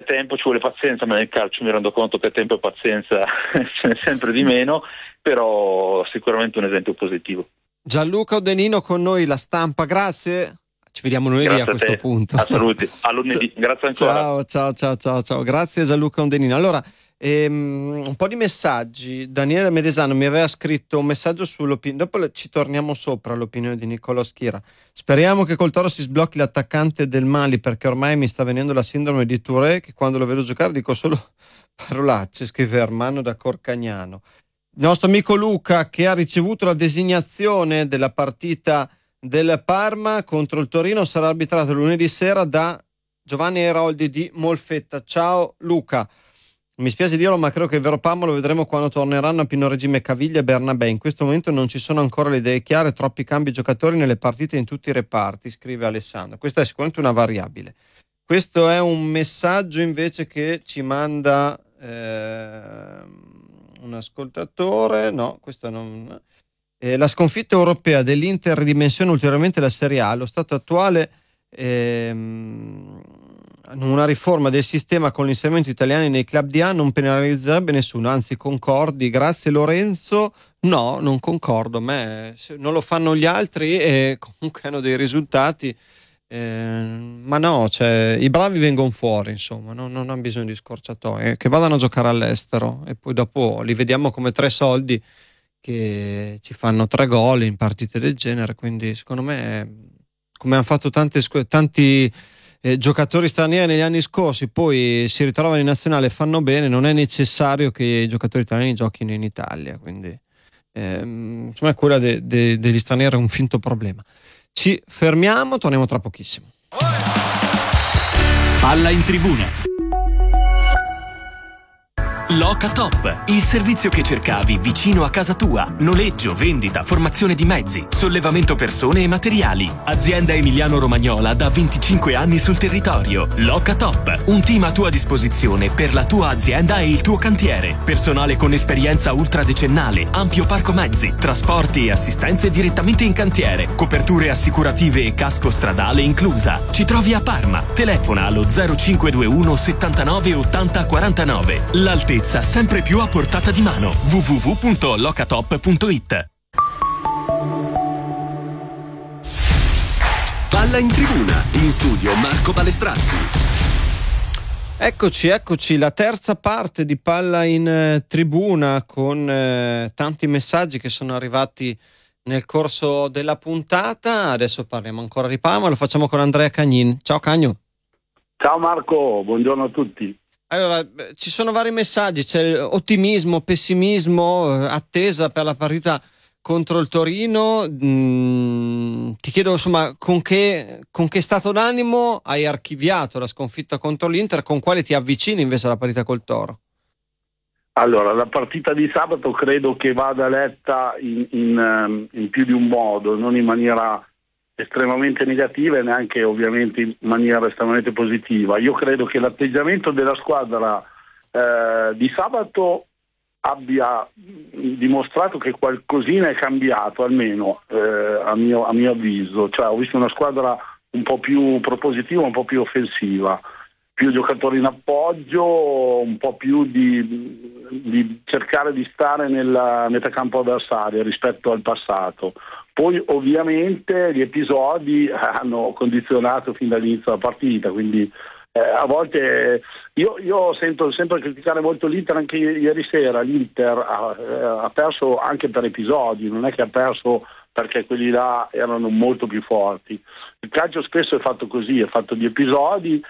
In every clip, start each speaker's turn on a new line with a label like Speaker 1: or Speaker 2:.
Speaker 1: tempo, ci vuole pazienza, ma nel calcio mi rendo conto che tempo e pazienza ce n'è sempre di meno, però sicuramente un esempio positivo.
Speaker 2: Gianluca Odenino con noi, La Stampa, grazie. Ci vediamo lunedì.
Speaker 1: Grazie
Speaker 2: a questo punto.
Speaker 1: Assoluti, a lunedì, grazie ancora.
Speaker 2: Ciao, grazie Gianluca Odenino. Allora, un po' di messaggi. Daniele Medesano mi aveva scritto un messaggio sull'opinione, dopo ci torniamo sopra l'opinione di Niccolò Schira. Speriamo che col Toro si sblocchi l'attaccante del Mali, perché ormai mi sta venendo la sindrome di Touré, che quando lo vedo giocare dico solo parolacce, scrive Armando da Corcagnano. Il nostro amico Luca, che ha ricevuto la designazione della partita del Parma contro il Torino, sarà arbitrato lunedì sera da Giovanni Eroldi di Molfetta. Ciao Luca. Mi spiace dirlo, ma credo che il vero Parma lo vedremo quando torneranno a pieno regime Caviglia e Bernabé. In questo momento non ci sono ancora le idee chiare, troppi cambi giocatori nelle partite in tutti i reparti, scrive Alessandro. Questa è sicuramente una variabile. Questo è un messaggio invece che ci manda un ascoltatore. No, questo non. La sconfitta europea dell'Inter ridimensiona ulteriormente la Serie A. Allo stato attuale una riforma del sistema con l'inserimento italiani nei club di A non penalizzerebbe nessuno, anzi concordi? Grazie Lorenzo. No, non concordo, non lo fanno gli altri e comunque hanno dei risultati, ma no, cioè, i bravi vengono fuori, insomma, non hanno bisogno di scorciatoie, che vadano a giocare all'estero e poi dopo li vediamo come 3 soldi che ci fanno 3 gol in partite del genere. Quindi secondo me, come hanno fatto tanti giocatori stranieri negli anni scorsi, poi si ritrovano in nazionale e fanno bene, non è necessario che i giocatori italiani giochino in Italia, quindi insomma quella degli stranieri è un finto problema. Ci fermiamo, torniamo tra pochissimo.
Speaker 3: Palla in tribuna. Locatop, il servizio che cercavi vicino a casa tua. Noleggio, vendita, formazione di mezzi, sollevamento persone e materiali. Azienda Emiliano Romagnola da 25 anni sul territorio. Locatop, un team a tua disposizione per la tua azienda e il tuo cantiere. Personale con esperienza ultradecennale, ampio parco mezzi, trasporti e assistenze direttamente in cantiere, coperture assicurative e casco stradale inclusa. Ci trovi a Parma. Telefona allo 0521 79 80 49. L'altezza sempre più a portata di mano. www.locatop.it.
Speaker 4: Palla in tribuna, in studio Marco Balestrazzi.
Speaker 2: Eccoci, la terza parte di Palla in tribuna con tanti messaggi che sono arrivati nel corso della puntata. Adesso parliamo ancora di Parma, lo facciamo con Andrea Cagnin. Ciao Cagno.
Speaker 5: Ciao Marco, buongiorno a tutti.
Speaker 2: Allora, ci sono vari messaggi, c'è ottimismo, pessimismo, attesa per la partita contro il Torino. Ti chiedo insomma con che stato d'animo hai archiviato la sconfitta contro l'Inter, con quale ti avvicini invece alla partita col Toro?
Speaker 5: Allora, la partita di sabato credo che vada letta in più di un modo, non in maniera estremamente negativa e neanche ovviamente in maniera estremamente positiva. Io credo che l'atteggiamento della squadra di sabato abbia dimostrato che qualcosina è cambiato, almeno a mio avviso. Cioè, ho visto una squadra un po' più propositiva, un po' più offensiva, più giocatori in appoggio, un po' più di cercare di stare nella metacampo avversaria rispetto al passato. Poi ovviamente gli episodi hanno condizionato fin dall'inizio della partita, quindi a volte io sento sempre criticare molto l'Inter. Anche ieri sera l'Inter ha perso anche per episodi, non è che ha perso perché quelli là erano molto più forti. Il calcio spesso è fatto così, è fatto di episodi,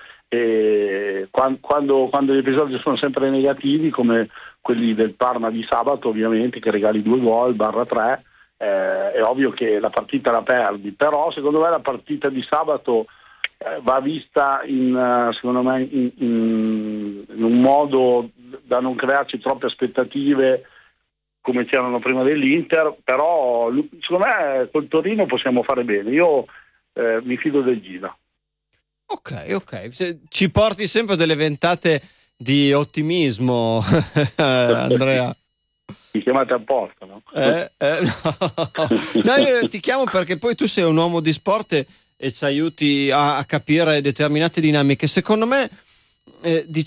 Speaker 5: e quando gli episodi sono sempre negativi, come quelli del Parma di sabato, ovviamente, che regali 2 gol /3, è ovvio che la partita la perdi. Però secondo me la partita di sabato va vista secondo me in un modo da non crearci troppe aspettative come c'erano prima dell'Inter. Però secondo me col Torino possiamo fare bene. Io mi fido del Gila.
Speaker 2: Ok, ci porti sempre delle ventate di ottimismo, Andrea.
Speaker 5: Mi chiamate apposta, no?
Speaker 2: No. No, io ti chiamo perché poi tu sei un uomo di sport e ci aiuti a capire determinate dinamiche. Secondo me